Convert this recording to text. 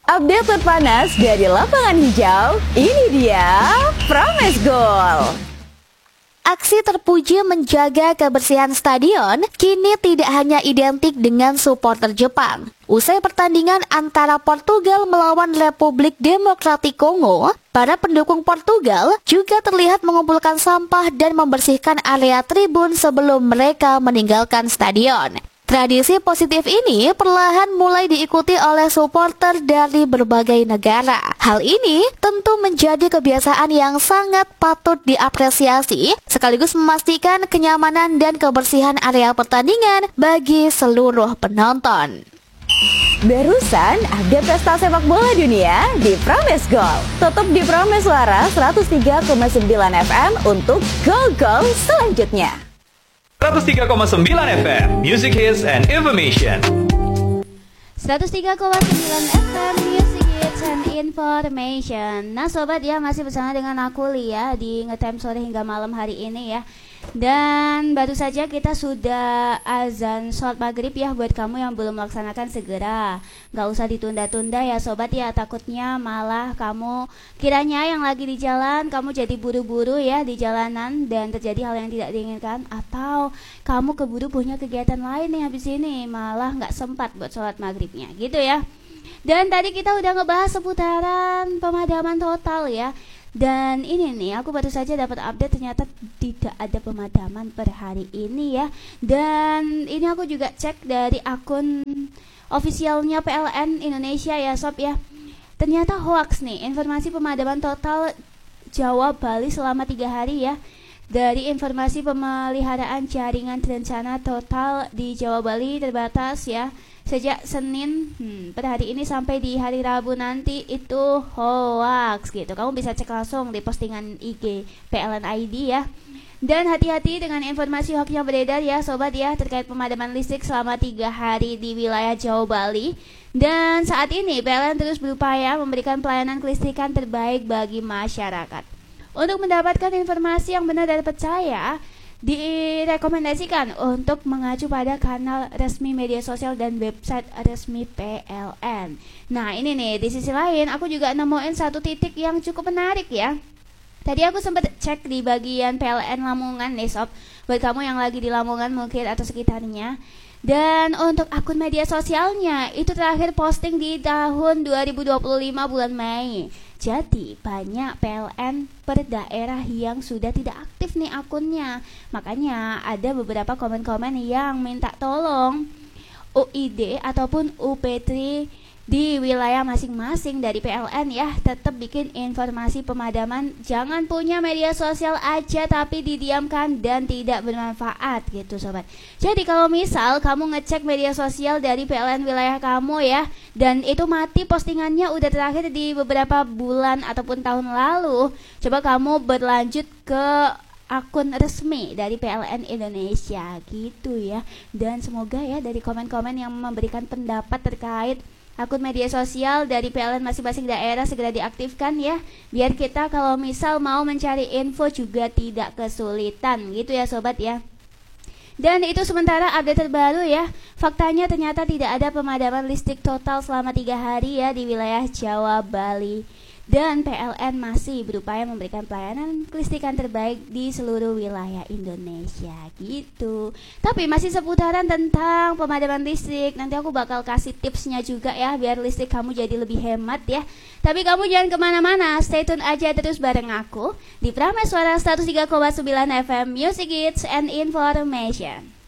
Update terpanas dari lapangan hijau, ini dia Promes Goal. Aksi terpuji menjaga kebersihan stadion kini tidak hanya identik dengan supporter Jepang. Usai pertandingan antara Portugal melawan Republik Demokratik Kongo, para pendukung Portugal juga terlihat mengumpulkan sampah dan membersihkan area tribun sebelum mereka meninggalkan stadion. Tradisi positif ini perlahan mulai diikuti oleh supporter dari berbagai negara. Hal ini tentu menjadi kebiasaan yang sangat patut diapresiasi, sekaligus memastikan kenyamanan dan kebersihan area pertandingan bagi seluruh penonton. Barusan update pesta sepak bola dunia di Promes Goal. Tutup di Promes Suara 103,9 FM untuk gol-gol selanjutnya. 103,9 FM, Music Hits and Information. 103,9 FM, Music Hits and Information. Nah sobat ya, masih bersama dengan aku Lia di Ngetime Sore hingga malam hari ini ya. Dan baru saja kita sudah azan sholat maghrib ya. Buat kamu yang belum melaksanakan segera, gak usah ditunda-tunda ya sobat ya. Takutnya malah kamu kiranya yang lagi di jalan, kamu jadi buru-buru ya di jalanan dan terjadi hal yang tidak diinginkan. Atau kamu keburu punya kegiatan lain nih habis ini, malah gak sempat buat sholat maghribnya gitu ya. Dan tadi kita udah ngebahas seputaran pemadaman total ya. Dan ini nih, aku baru saja dapat update ternyata tidak ada pemadaman per hari ini ya. Dan ini aku juga cek dari akun officialnya PLN Indonesia ya sob ya. Ternyata hoax nih, informasi pemadaman total Jawa Bali selama 3 hari ya. Dari informasi pemeliharaan jaringan terencana total di Jawa Bali terbatas ya. Sejak Senin per hari ini sampai di hari Rabu nanti itu hoax gitu. Kamu bisa cek langsung di postingan IG PLN ID ya. Dan hati-hati dengan informasi hoax yang beredar ya sobat ya, terkait pemadaman listrik selama 3 hari di wilayah Jawa Bali. Dan saat ini PLN terus berupaya memberikan pelayanan kelistrikan terbaik bagi masyarakat. Untuk mendapatkan informasi yang benar dan percaya, direkomendasikan untuk mengacu pada kanal resmi media sosial dan website resmi PLN. Nah ini nih, di sisi lain aku juga nemuin satu titik yang cukup menarik ya. Tadi aku sempat cek di bagian PLN Lamongan nih sob, buat kamu yang lagi di Lamongan mungkin atau sekitarnya. Dan untuk akun media sosialnya itu terakhir posting di tahun 2025 bulan Mei. Jadi banyak PLN per daerah yang sudah tidak aktif nih akunnya. Makanya ada beberapa komen-komen yang minta tolong UID ataupun UP3 di wilayah masing-masing dari PLN ya, tetap bikin informasi pemadaman. Jangan punya media sosial aja tapi didiamkan dan tidak bermanfaat gitu sobat. Jadi kalau misal kamu ngecek media sosial dari PLN wilayah kamu ya, dan itu mati postingannya udah terakhir di beberapa bulan ataupun tahun lalu, coba kamu berlanjut ke akun resmi dari PLN Indonesia gitu ya. Dan semoga ya dari komen-komen yang memberikan pendapat terkait akun media sosial dari PLN masing-masing daerah segera diaktifkan ya, biar kita kalau misal mau mencari info juga tidak kesulitan gitu ya sobat ya. Dan itu sementara update terbaru ya. Faktanya ternyata tidak ada pemadaman listrik total selama 3 hari ya di wilayah Jawa Bali. Dan PLN masih berupaya memberikan pelayanan kelistrikan terbaik di seluruh wilayah Indonesia gitu. Tapi masih seputaran tentang pemadaman listrik. Nanti aku bakal kasih tipsnya juga ya, biar listrik kamu jadi lebih hemat ya. Tapi kamu jangan kemana-mana, stay tune aja terus bareng aku di Promes Suara 103,9 FM Music Hits and Information.